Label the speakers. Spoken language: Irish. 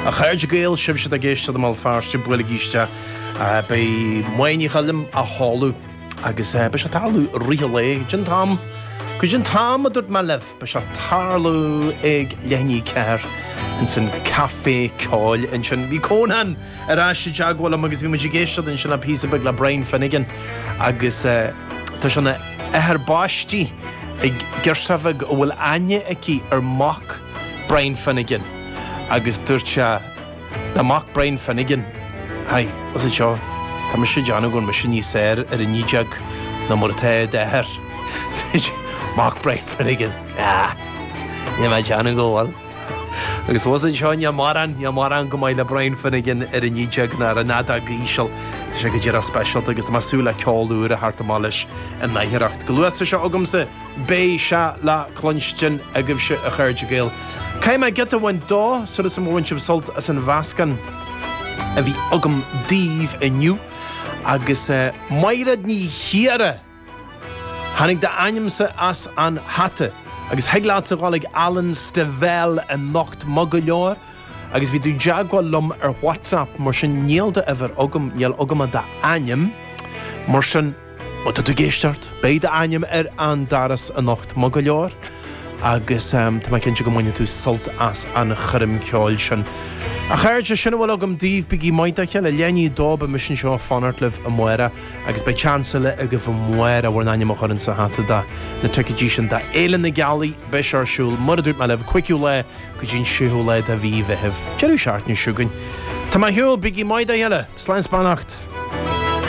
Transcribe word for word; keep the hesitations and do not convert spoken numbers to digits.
Speaker 1: A chairde gael sibh se a géiste am alfáste buile gíiste bei muoine chalim a hallú agus be se tarlú rihalé gin tam go gin tam a dúirt me leh be se tarlú ag lení ceir in san café cáil in sin bhí cónan ará sé deagháil agus bhí mu géiste in sin a pí be le Brian Finnegan agus tá sinna ehar báistí ag ggéirsafah ó bhfuil aine aici ar mach Brian Finnegan agus dúirt se na mach Brian Finnegan hai, was it seo? Tá me sé deanna gon me sin ní séir ar a nídeag na mórtá d'ehar mach Brian Finnegan ah, ní me deanna góháil agus was it seo ne maran ne maran go maiid le Brian Finnegan ar a nídeag na a nada gíisiil Tá sé go dtíar a special agus tá masúla ceáúr a hartamáis in nahireacht go luasa se agamsa bé se le clonstin a gibh se a chuirde géal Cai me get a bhain dó so is móhain sib sult as an bhascan a bhí agam díomh iniu agus mairad ní hiare hanig de ainimsa as an hatte agus heagláad sa gháil ag Alan Stavel a nocht mag go leor agus bhí dú deagháil lom ar WhatsApp mar sin níalda a bhar agam níal agam a da aim mar sin má tú géisteart beide aim ar an daras a nocht mag go leor agus um, tá mai cinnte go mhaine tú sult as an churim ceáil sin. A chairde sinna bhfuil agam díomh bigí maidaiche le leanaí dóba mis sin seo fanart leh a muire agus bei chancela a go bh muire bhar naine mo churann sa hata da na tucadí sin da élan na gealaí beis arsúil mar a dúirt me leh cuiciú le go dín siú le a bhí bheitheh. Jeú seart ní siúgain. Tá mai hiúil bigí maidaiche le, sláin spanacht.